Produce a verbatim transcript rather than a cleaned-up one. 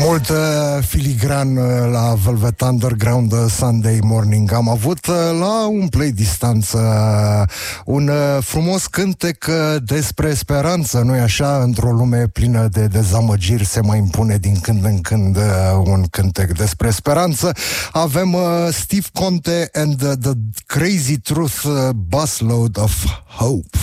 Mult uh, filigran uh, la Velvet Underground uh, Sunday Morning. Am avut uh, la un play distanță uh, un uh, frumos cântec uh, despre speranță, nu-i așa? Într-o lume plină de dezamăgiri se mai impune din când în când uh, un cântec despre speranță. Avem uh, Steve Conte and uh, the Crazy Truth, uh, Busload of Hope.